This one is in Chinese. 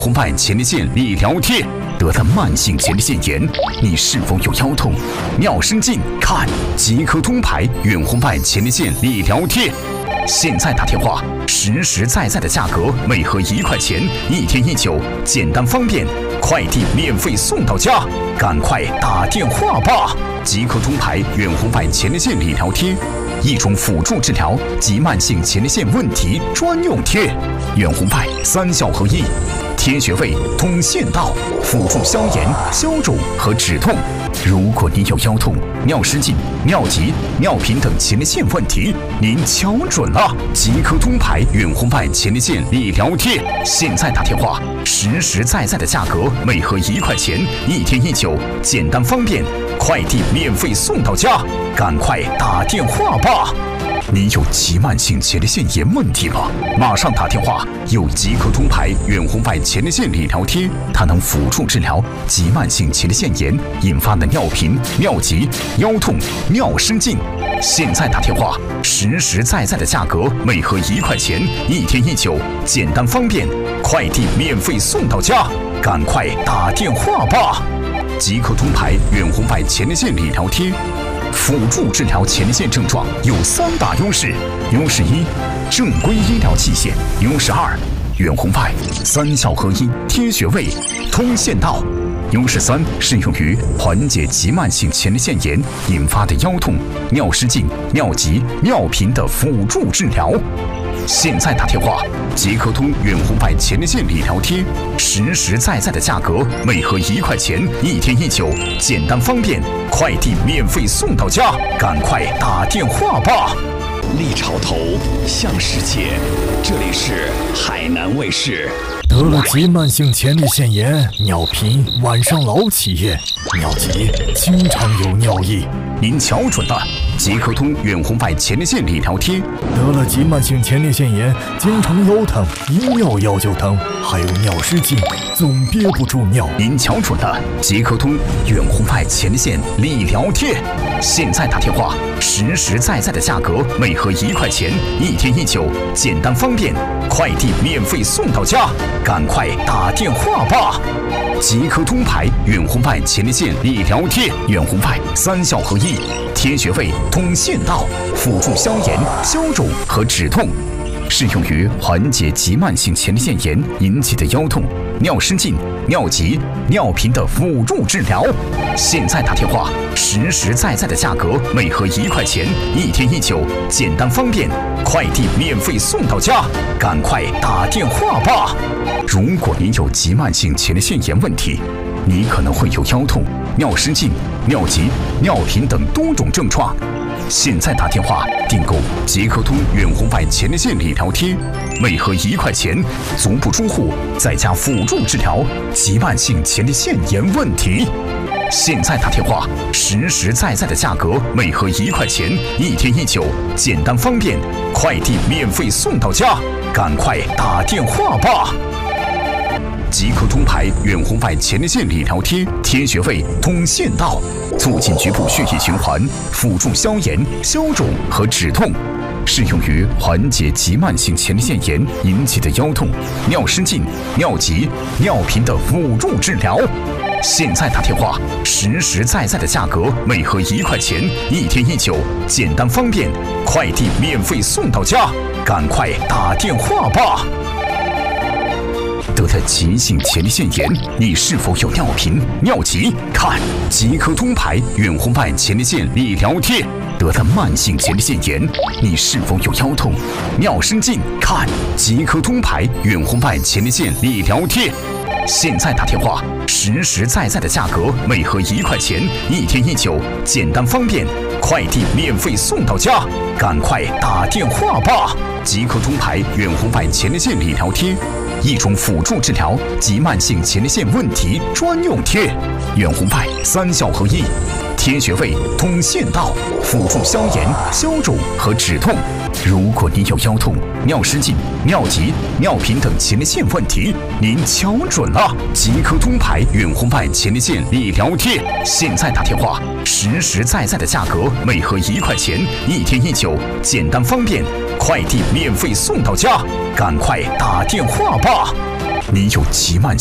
红外前列腺理疗贴，得了慢性前列腺炎，你是否有腰痛、尿失禁？看即刻通牌远红外前列腺理疗贴。现在打电话，实实在在的价格，每盒1块钱，1天1酒，简单方便，快递免费送到家，赶快打电话吧！即刻通牌远红外前列腺理疗贴，一种辅助治疗及慢性前列腺问题专用贴，远红外3效合一。贴穴位通腺道，辅助消炎、消肿和止痛。如果您有腰痛、尿失禁、尿急、尿频等前列腺问题，您瞧准了！即刻通牌远红外前列腺理疗贴，现在打电话，实实在在的价格，每盒1块钱，1天1酒，简单方便，快递免费送到家，赶快打电话吧！你有急慢性前列腺炎问题吗？马上打电话！有即刻通牌远红外前列腺理疗贴，它能辅助治疗急慢性前列腺炎引发的尿频、尿急、腰痛、尿失禁。现在打电话，实实在在的价格，每盒1块钱，1天1酒，简单方便，快递免费送到家，赶快打电话吧！即刻通牌远红外前列腺理疗贴。辅助治疗前列腺症状有3大优势：优势1，正规医疗器械；优势2，远红外3效合一，贴穴位，通腺道；优势3，适用于缓解急慢性前列腺炎引发的腰痛、尿失禁、尿急、尿频的辅助治疗。现在打电话，即刻通远红外前列腺理疗贴，实实在在的价格，每盒1块钱，1天1酒，简单方便，快递免费送到家，赶快打电话吧！ 立潮头向世界，这里是海南卫视。 得了急慢性前列腺炎，尿频，晚上老起夜，尿急，经常有尿意。 您瞧准了！即刻通远红外前列腺理疗贴， 得了急慢性前列腺炎，经常腰疼，一尿腰就疼，还有尿失禁，总憋不住尿。 您瞧准了！即刻通远红外前列腺理疗贴，现在打电话，实实在在的价格，每盒1块钱，1天1酒，简单方便，快递免费送到家，赶快打电话吧！即刻通牌远红外前列腺理疗贴，远红外3效合一，贴穴位，通腺道，辅助消炎、消肿和止痛，适用于缓解急慢性前列腺炎引起的腰痛、尿失禁、尿急、尿频的辅助治疗。现在打电话，实实在在的价格，每盒1块钱，1天1酒，简单方便，快递免费送到家，赶快打电话吧！如果您有急慢性前列腺炎问题，你可能会有腰痛、尿失禁、尿急、尿频等多种症状。现在打电话订购即刻通远红外前列腺理疗贴，每盒1块钱，足不出户，在家辅助治疗急慢性前列腺炎问题。现在打电话，实实在在的价格，每盒1块钱，1天1酒，简单方便，快递免费送到家，赶快打电话吧！即刻通牌远红外前列腺理疗贴，贴穴位，通腺道，促进局部血液循环，辅助消炎、消肿和止痛，适用于缓解急慢性前列腺炎引起的腰痛、尿失禁、尿急、尿频的辅助治疗。现在打电话，实实在在的价格，每盒1块钱，1天1酒，简单方便，快递免费送到家，赶快打电话吧！得了急性前列腺炎，你是否有尿频、尿急？看即刻通牌远红外前列腺理疗贴。得了慢性前列腺炎，你是否有腰痛、尿失禁？看即刻通牌远红外前列腺理疗贴。现在打电话，实实在在的价格，每盒1块钱，1天1酒，简单方便，快递免费送到家，赶快打电话吧！即刻通牌远红外前列腺理疗贴，一种辅助治疗急慢性前列腺问题专用贴，远红外3效合一，贴穴位，通腺道，辅助消炎、消肿和止痛。如果您有腰痛、尿失禁、尿急、尿频等前列腺问题，您瞧准了！即刻通牌远红外前列腺理疗贴，现在打电话，实实在在的价格，每盒1块钱，1天1酒，简单方便，快递免费送到家，赶快打电话吧！ 你有极慢